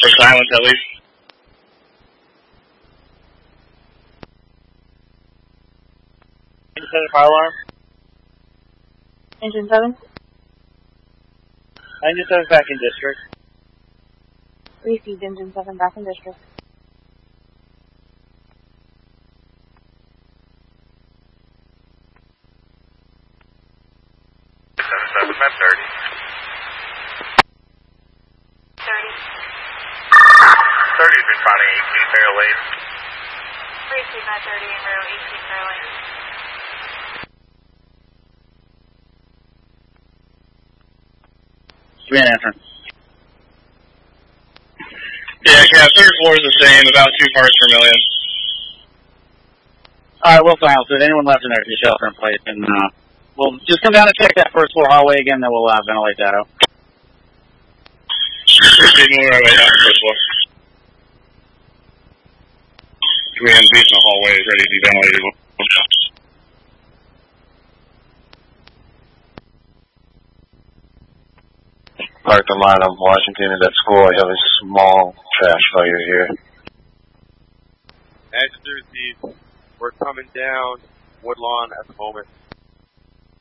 For silence, at least. Engine 7 fire alarm. Engine 7. Engine 7 back in district. Received Engine 7 back in district. Map 30. 30's been finding 18 Fair Lane. Received Map 30 in row 18 Fair Lane. Command answer. Yeah, Cap, third floor is the same, about 2 parts per million. Alright, we'll silence it. Anyone left in there can shelter in place, and we'll just come down and check that first floor hallway again, then we'll ventilate that out. Moving right way down the first floor. Command beach in the hallway is ready to be ventilated. Parking lot of Washington at that school. I have a small trash fire here. Exeter, we're coming down Woodlawn at the moment.